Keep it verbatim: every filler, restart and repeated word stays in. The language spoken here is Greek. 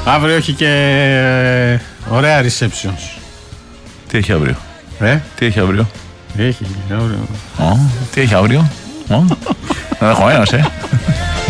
Αύριο έχει και ωραία receptions. Τι έχει αύριο? Ε? Τι έχει αύριο? Έχει αύριο. Oh, τι έχει αύριο? Oh. Δεν έχω ένας, ε.